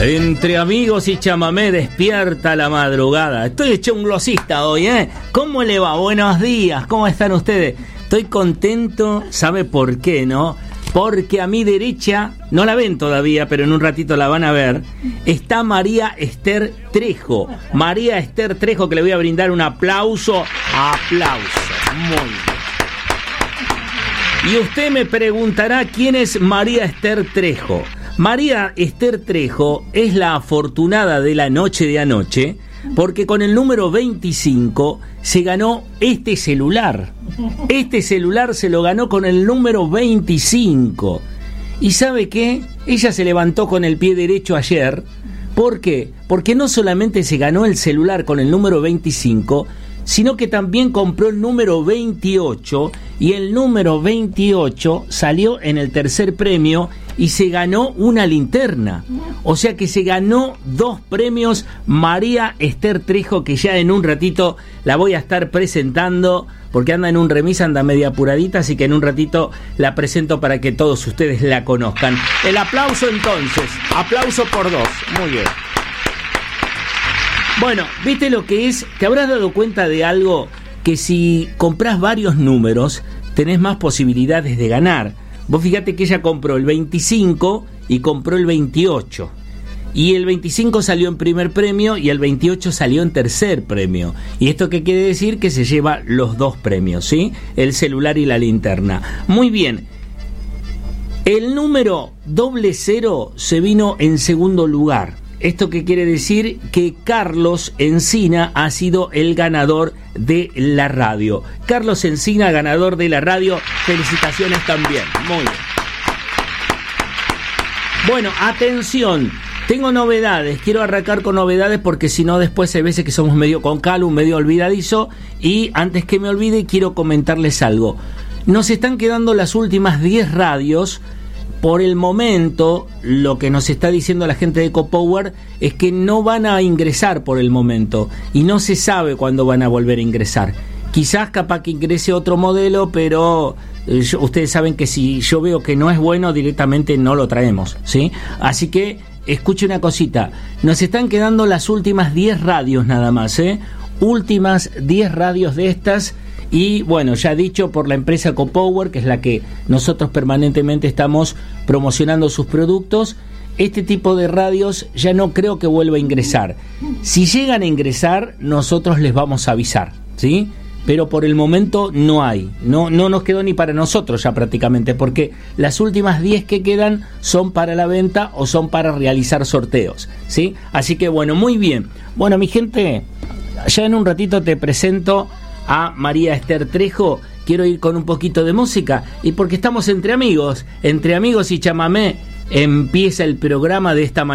Entre amigos y chamamé despierta la madrugada. Estoy hecho un glosista hoy, ¿eh? ¿Cómo le va? Buenos días, ¿cómo están ustedes? Estoy contento, ¿sabe por qué, no? Porque a mi derecha, no la ven todavía, pero en un ratito la van a ver, está María Esther Trejo. María Esther Trejo, que le voy a brindar un aplauso. Aplauso. Muy bien. Y usted me preguntará quién es María Esther Trejo. María Esther Trejo es la afortunada de la noche de anoche porque con el número 25 se ganó este celular. Este celular se lo ganó con el número 25. ¿Y sabe qué? Ella se levantó con el pie derecho ayer. ¿Por qué? Porque no solamente se ganó el celular con el número 25, sino que también compró el número 28 y el número 28 salió en el tercer premio y se ganó una linterna. O sea que se ganó 2 premios María Esther Trejo, que ya en un ratito la voy a estar presentando porque anda en un remis, anda media apuradita, así que en un ratito la presento para que todos ustedes la conozcan. El aplauso entonces, aplauso por 2, muy bien. Bueno, ¿viste lo que es? ¿Te habrás dado cuenta de algo? Que si compras varios números, tenés más posibilidades de ganar. Vos fíjate que ella compró el 25 y compró el 28. Y el 25 salió en primer premio y el 28 salió en tercer premio. ¿Y esto qué quiere decir? Que se lleva los 2 premios, ¿sí? El celular y la linterna. Muy bien. El número 00 se vino en segundo lugar. ¿Esto qué quiere decir? Que Carlos Encina ha sido el ganador de la radio. Carlos Encina, ganador de la radio. Felicitaciones también. Muy bien. Bueno, atención. Tengo novedades. Quiero arrancar con novedades porque si no después hay veces que somos medio con calum, medio olvidadizo. Y antes que me olvide, quiero comentarles algo. Nos están quedando las últimas 10 radios. Por el momento, lo que nos está diciendo la gente de EcoPower es que no van a ingresar por el momento y no se sabe cuándo van a volver a ingresar. Quizás capaz que ingrese otro modelo, pero ustedes saben que si yo veo que no es bueno, directamente no lo traemos, ¿sí? Así que escuche una cosita, nos están quedando las últimas 10 radios nada más, últimas 10 radios de estas. Y bueno, ya dicho por la empresa EcoPower, que es la que nosotros permanentemente estamos promocionando sus productos, este tipo de radios ya no creo que vuelva a ingresar. Si llegan a ingresar, nosotros les vamos a avisar, ¿sí? Pero por el momento no hay, no nos quedó ni para nosotros ya prácticamente, porque las últimas 10 que quedan son para la venta o son para realizar sorteos, ¿sí? Así que bueno, muy bien. Bueno, mi gente, ya en un ratito te presento a María Esther Trejo. Quiero ir con un poquito de música y porque estamos entre amigos y chamamé, empieza el programa de esta manera.